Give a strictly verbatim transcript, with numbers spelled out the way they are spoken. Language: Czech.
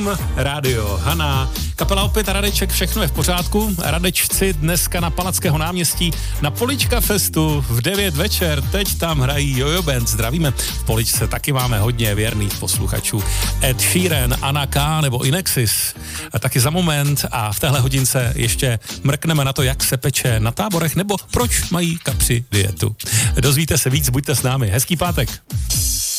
osm, rádio Hana, kapela opět Radeček, všechno je v pořádku. Radečci dneska na Palackého náměstí na Polička Festu v devět večer, teď tam hrají Jojo Band, zdravíme. V Poličce taky máme hodně věrných posluchačů. Ed Sheeran, Anna K. nebo Inexis. A taky za moment a v téhle hodince ještě mrkneme na to, jak se peče na Táborech nebo proč mají kapři dietu. Dozvíte se víc, buďte s námi. Hezký pátek.